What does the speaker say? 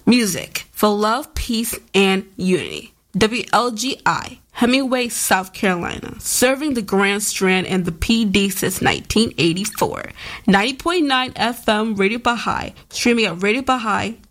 Music for love, peace, and unity. WLGI, Hemingway, South Carolina, serving the Grand Strand and the PD since 1984. 90.9 FM Radio Baha'i, streaming at radiobaha'i.org.